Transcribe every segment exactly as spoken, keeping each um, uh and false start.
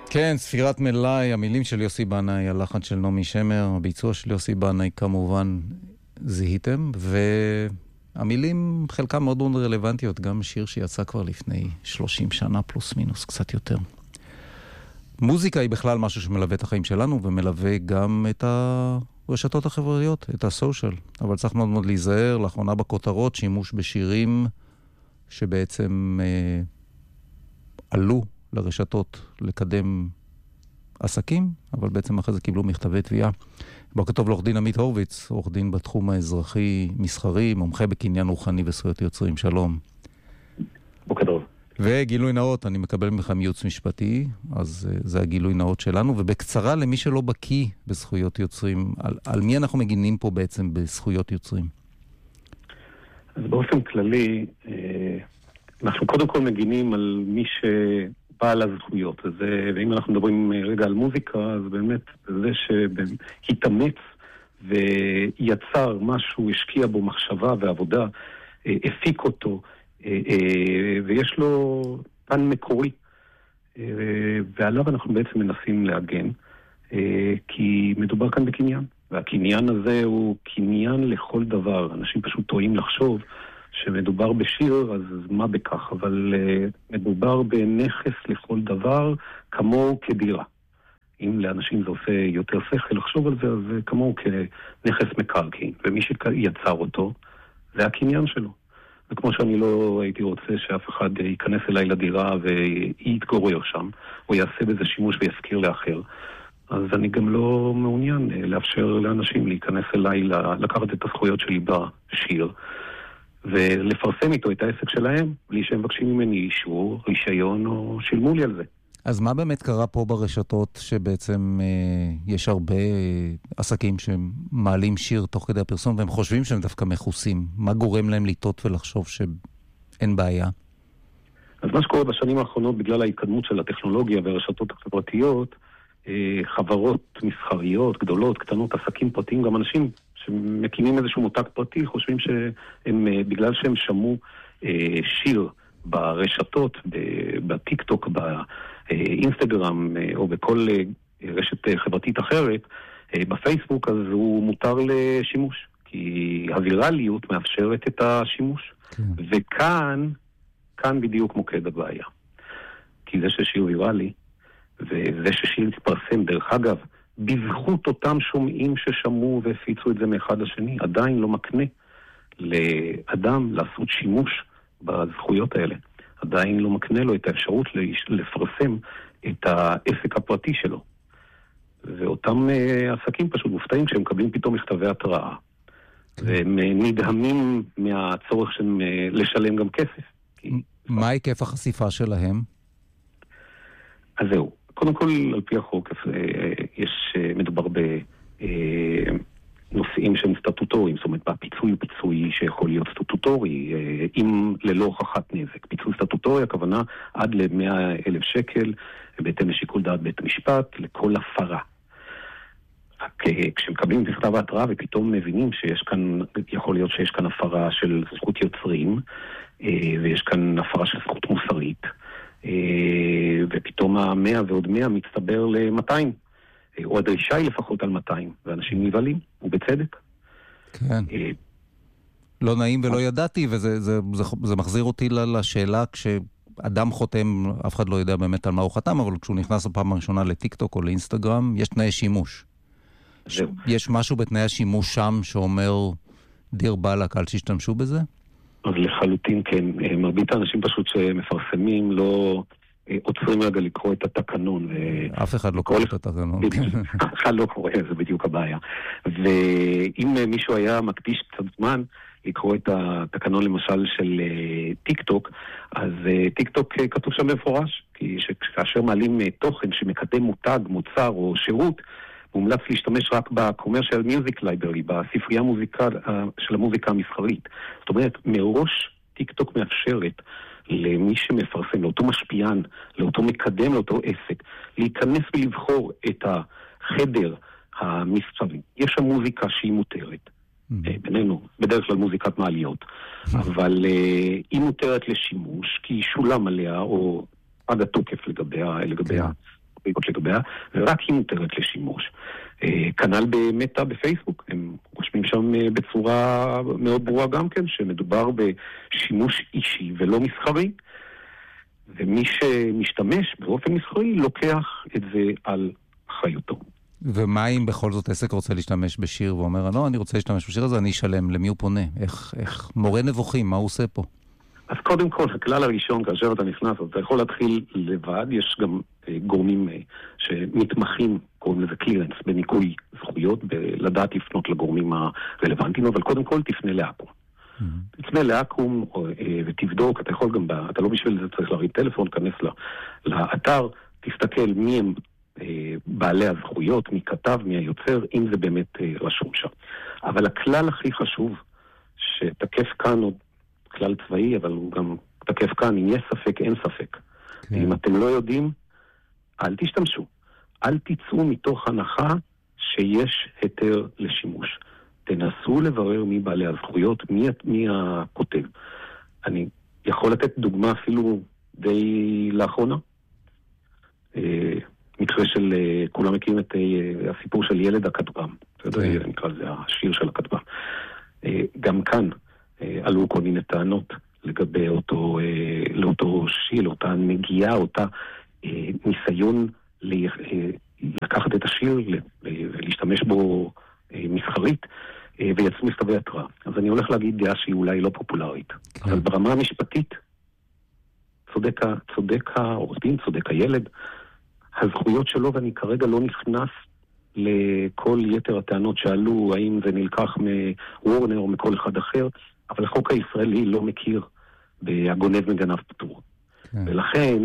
כן, ספירת מלאי, המילים של יוסי בנאי, הלחן של נעמי שמר, הביצוע של יוסי בנאי כמובן זיהיתם, והמילים חלקם מאוד מאוד רלוונטיות, גם שיר שיצא כבר לפני שלושים שנה פלוס מינוס, קצת יותר. מוזיקה היא בכלל משהו שמלווה את החיים שלנו, ומלווה גם את הרשתות החברתיות, את הסושיאל. אבל צריך מאוד מאוד להיזהר, לאחרונה בכותרות, שימוש בשירים שבעצם אה, עלו לרשתות לקדם עסקים, אבל בעצם אחרי זה קיבלו מכתבי תביעה. בוקר טוב לעורך דין עמית הורוביץ, עורך דין בתחום האזרחי מסחרי, מומחה בקניין רוחני וזכויות יוצרים. שלום. בוקר טוב. וגילוי נאות, אני מקבל ממך ייעוץ משפטי, אז זה הגילוי נאות שלנו, ובקצרה למי שלא בקיא בזכויות יוצרים, על, על מי אנחנו מגינים פה בעצם בזכויות יוצרים? אז באופן כללי, אנחנו קודם כל מגינים על מי שבעל הזכויות, וזה, ואם אנחנו מדברים רגע על מוזיקה, אז באמת זה שהתאמץ ויצר משהו, השקיע בו מחשבה ועבודה, הפיק אותו, ויש לו פן מקורי, ועליו אנחנו בעצם מנסים להגן, כי מדובר כאן בקניין, והקניין הזה הוא קניין לכל דבר. אנשים פשוט טועים לחשוב שמדובר בשיר, אז מה בכך, אבל מדובר בנכס לכל דבר, כמוהו כדירה. אם לאנשים זה עושה יותר שכל לחשוב על זה, אז כמוהו כנכס מקרקעין, ומי שיצר אותו, זה הקניין שלו. וכמו שאני לא הייתי רוצה שאף אחד ייכנס אליי לדירה ויתגורר שם, או יעשה בזה שימוש ויזכיר לאחר, אז אני גם לא מעוניין לאפשר לאנשים להיכנס אליי, לקחת את הזכויות שלי בשיר, ולפרסם איתו את העסק שלהם, בלי שהם מבקשים ממני אישור, רישיון או שילמו לי על זה. אז מה באמת קרה פה ברשתות שבעצם אה, יש הרבה עסקים שמעלים שיר תוך כדי הפרסום והם חושבים שהם דווקא מחוסים? מה גורם להם לטעות ולחשוב שאין בעיה? אז מה שקורה בשנים האחרונות בגלל ההתקדמות של הטכנולוגיה והרשתות החברתיות, אה, חברות מסחריות, גדולות, קטנות, עסקים פרטיים, גם אנשים שמקימים איזשהו מותג פרטי, חושבים שהם, אה, בגלל שהם שמעו אה, שיר ברשתות, בטיק טוק, באינסטגרם או בכל רשת חברתית אחרת, בפייסבוק, אז הוא מותר לשימוש, כי הווירליות מאפשרת את השימוש. כן. וכאן, כאן בדיוק מוקד הבעיה. כי זה ששיר ויראלי, וזה ששיר התפרסם, דרך אגב, בזכות אותם שומעים ששמעו והפיצו את זה מאחד לשני, עדיין לא מקנה לאדם לעשות שימוש בזכויות האלה. עדיין לא מקנה לו את האפשרות לפרסם את העסק הפרטי שלו. ואותם עסקים פשוט מופתעים כשהם מקבלים פתאום מכתבי התראה. והם נדהמים מהצורך של לשלם גם כסף. מה היקף החשיפה שלהם? אז זהו. קודם כל, על פי החוק, יש מדובר ב... נושאים שהם סטטוטוריים, זאת אומרת, הפיצוי הוא פיצוי שיכול להיות סטטוטורי, אם ללא הוכחת נזק. פיצוי סטטוטורי, הכוונה עד ל-מאה אלף שקל, בהתאם לשיקול דעת בית המשפט, לכל הפרה. כשמקבלים מכתב ההתראה ופתאום מבינים שיש כאן, יכול להיות שיש כאן הפרה של זכות יוצרים, ויש כאן הפרה של זכות מוסרית, ופתאום ה-מאה ועוד מאה מצטבר ל-מאתיים. או הדרישה היא לפחות על מאתיים, ואנשים נבהלים, ובצדק. כן. לא נעים ולא ידעתי, וזה זה, זה, זה מחזיר אותי לשאלה, כשאדם חותם, אף אחד לא יודע באמת על מה הוא חתם, אבל כשהוא נכנס הפעם הראשונה לטיקטוק או לאינסטגרם, יש תנאי שימוש. ש... יש משהו בתנאי השימוש שם שאומר, דיר בלק, אל תשתמשו בזה? אז לחלוטין כן. מרבית האנשים פשוט שמפרסמים לא... עוצרים רגע לקרוא את התקנון. אף אחד לא קורא את התקנון. אף אחד לא קורא, זה בדיוק הבעיה. ואם מישהו היה מקדיש קצת זמן לקרוא את התקנון למשל של טיק טוק, אז טיק טוק כתוב שם במפורש, כי כאשר מעלים תוכן שמקדם מותג, מוצר או שירות, מומלץ להשתמש רק ב-Commercial Music Library, בספרייה של המוזיקה המסחרית. זאת אומרת, מראש טיק טוק מאפשרת למי שמפרסם, לאותו משפיען, לאותו מקדם, לאותו עסק, להיכנס ולבחור את החדר המסחרי. יש שם מוזיקה שהיא מותרת, mm-hmm. בינינו, בדרך כלל מוזיקת מעליות, mm-hmm. אבל היא מותרת לשימוש, כי היא שולם עליה, או עד התוקף לגביה, לגביה, זכויות לגביה, ורק היא מותרת לשימוש. כנ"ל במטא בפייסבוק, הם רושמים שם בצורה מאוד ברורה גם כן, שמדובר בשימוש אישי ולא מסחרי, ומי שמשתמש באופן מסחרי לוקח את זה על אחריותו. ומה אם בכל זאת עסק רוצה להשתמש בשיר ואומר, לא, אני רוצה להשתמש בשיר הזה, אני אשלם, למי הוא פונה? איך, איך, מורה נבוכים, מה הוא עושה פה? אז קודם כל, הכלל הראשון, כאשר אתה נכנס, אתה יכול להתחיל לבד, יש גם אה, גורמים אה, שמתמחים, קוראים לזה קלירנס, בניקוי זכויות, לדעת לפנות לגורמים הרלוונטיים, אבל קודם כל תפנה לאקום. Mm-hmm. תפנה לאקום אה, ותבדוק, אתה יכול גם, אתה לא בשביל זה צריך להריד טלפון, כנס לה, לאתר, תסתכל מי הם אה, בעלי הזכויות, מי כתב, מי היוצר, אם זה באמת אה, רשום שם. אבל הכלל הכי חשוב, שתקף כאן עוד, כלל צבאי, אבל הוא גם תקף כאן, אם יש ספק, אין ספק. כן. אם אתם לא יודעים, אל תשתמשו. אל תצאו מתוך הנחה שיש היתר לשימוש. תנסו לברר מי בעלי הזכויות, מי, מי הכותב. אני יכול לתת דוגמה אפילו די לאחרונה. מקרה של, כולם מכירים את הסיפור של ילד הכתבם. זה נקרא לזה השיר של הכתבם. גם כאן, עלו כל מיני טענות לגבי אותו, לאותו שיר, לאותה נגיעה, אותה ניסיון לקחת את השיר ולהשתמש בו מסחרית, ויצאו מכתבי התראה. אז אני הולך להגיד דעה שהיא אולי לא פופולרית. כן. אבל ברמה המשפטית, צודק, צודק העורך דין, צודק הילד, הזכויות שלו, ואני כרגע לא נכנס לכל יתר הטענות שעלו, האם זה נלקח מוורנר או מכל אחד אחר, אבל החוק הישראלי לא מכיר בהגונב מגנב פטור. כן. ולכן,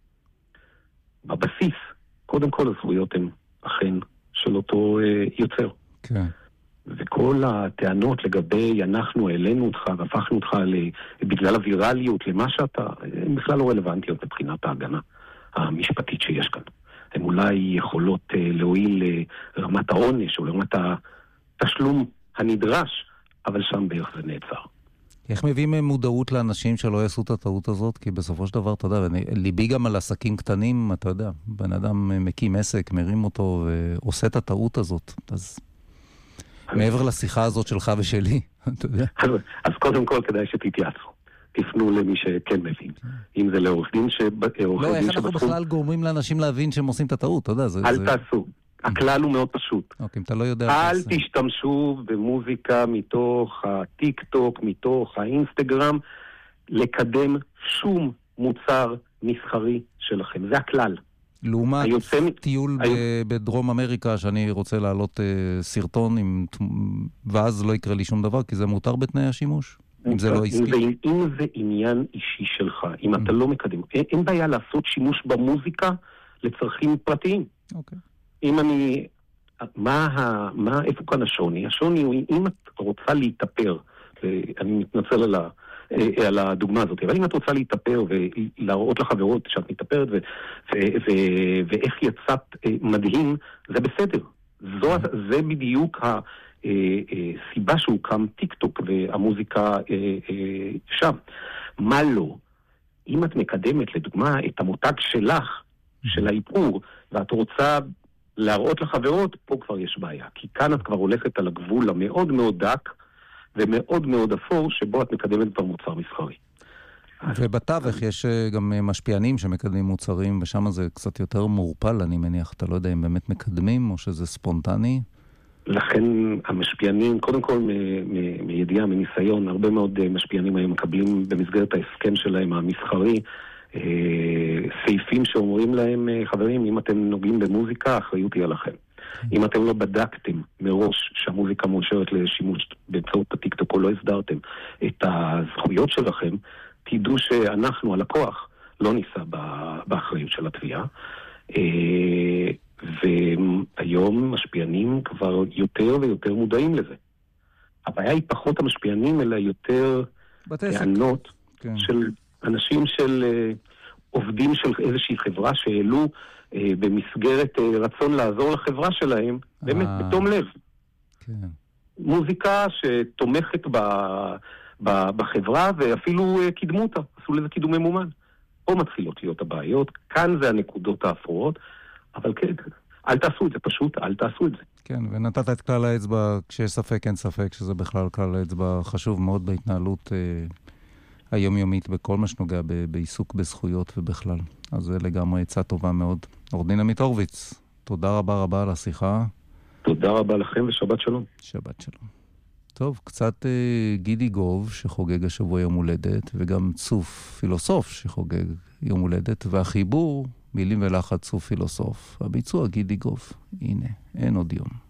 בבסיס, קודם כל הזכויות הן אכן של אותו אה, יוצר. כן. וכל הטענות לגבי אנחנו העלינו אותך והפכנו אותך בגלל הווירליות למה שאתה, הן בכלל לא רלוונטיות מבחינת ההגנה המשפטית שיש כאן. הן אולי יכולות אה, להועיל לרמת העונש או לרמת התשלום הנדרש, אבל שם בערך זה נעצר. איך מביאים מודעות לאנשים שלא יעשו את הטעות הזאת? כי בסופו של דבר, אתה יודע, ליבי גם על עסקים קטנים, אתה יודע, בן אדם מקים עסק, מרים אותו ועושה את הטעות הזאת. אז מעבר לשיחה הזאת שלך ושלי, אתה יודע. אז קודם כל כדאי שתתייעצו. תפנו למי שכן מבין. אם זה לעורך דין שבתחום... לא, איך אנחנו בכלל גורמים לאנשים להבין שהם עושים את הטעות, אתה יודע. אל תעשו. הכלל הוא מאוד פשוט. אוקיי, אם אתה לא יודע... אל תשתמשו במוזיקה מתוך הטיק טוק, מתוך האינסטגרם, לקדם שום מוצר מסחרי שלכם. זה הכלל. לעומת טיול בדרום אמריקה, שאני רוצה להעלות סרטון, ואז לא יקרה לי שום דבר, כי זה מותר בתנאי השימוש? אם זה לא עסקי? אם זה עניין אישי שלך, אם אתה לא מקדם, אין בעיה לעשות שימוש במוזיקה לצרכים פרטיים. אוקיי. אם אני, מה, מה, איפה כאן השוני? השוני הוא, אם את רוצה להתאפר, אני מתנצל על, ה, על הדוגמה הזאת, אבל אם את רוצה להתאפר ולהראות לחברות שאת מתאפרת ו, ו, ו, ואיך יצאת מדהים, זה בסדר. זו, זה בדיוק הסיבה שהוקם טיק טוק והמוזיקה שם. מה לא? אם את מקדמת, לדוגמה, את המותג שלך, של האיפור, ואת רוצה להראות לחברות, פה כבר יש בעיה. כי כאן את כבר הולכת על הגבול המאוד מאוד דק, ומאוד מאוד אפור, שבו את מקדמת במוצר מסחרי. ובתווך יש גם משפיענים שמקדמים מוצרים, ושם זה קצת יותר מורפל, אני מניח. אתה לא יודע אם באמת מקדמים, או שזה ספונטני? לכן המשפיענים, קודם כל מידיעה, מניסיון, הרבה מאוד משפיענים היום מקבלים במסגרת ההסכם שלהם המסחרי, סעיפים שאומרים להם, חברים, אם אתם נוגעים במוזיקה, האחריות היא עליכם. אם אתם לא בדקתם מראש שהמוזיקה מאושרת לשימוש באמצעות הטיקטוק או לא הסדרתם את הזכויות שלכם, תדעו שאנחנו, הלקוח, לא ניסה באחריות של התביעה. והיום משפיענים כבר יותר ויותר מודעים לזה. הבעיה היא פחות המשפיענים, אלא יותר טענות כן. של אנשים של עובדים של איזושהי חברה שהעלו במסגרת רצון לעזור לחברה שלהם, באמת בתום לב. כן. מוזיקה שתומכת ב, ב, בחברה ואפילו קידמו אותה, עשו לזה קידום ממומן. פה מתחילות להיות הבעיות, כאן זה הנקודות האפורות. אבל כן, אל תעשו את זה, פשוט אל תעשו את זה. כן, ונתת את כלל האצבע, כשיש ספק, אין ספק, שזה בכלל כלל האצבע חשוב מאוד בהתנהלות אה, היומיומית, בכל מה שנוגע ב- בעיסוק בזכויות ובכלל. אז זה לגמרי עצה טובה מאוד. עורך דין עמית הורוביץ, תודה רבה רבה על השיחה. תודה רבה לכם ושבת שלום. שבת שלום. טוב, קצת אה, גידי גוב שחוגג השבוע יום הולדת, וגם צוף פילוסוף שחוגג יום הולדת, והחיבור מילים ולחץ צוף פילוסוף. הביצוע גידי גוב. הנה, אין עוד יום.